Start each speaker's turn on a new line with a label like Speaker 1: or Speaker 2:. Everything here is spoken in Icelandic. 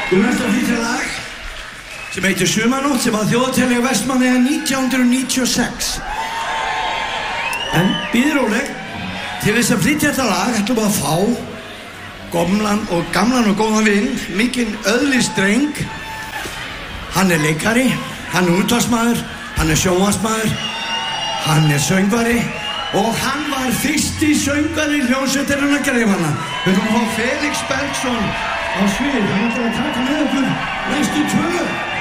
Speaker 1: Við erum að flytja lag sem heitir Sumarnótt sem var þjóðhátíð Vestmannaeyja 1996. En bíðið róleg, til þess að flytja þetta lag ætlum við að fá gamlan og góðan vinn, mikinn Öðlisdreng. Hann er leikari, hann er útvarpsmaður, hann er sjónvarpsmaður, hann er söngvari og hann var fyrsti söngvari hljómsveitarinnar Greifana. Við ætlum að fá Felix Bergsson á svið, hann ætlar að taka með okkur næstu 2.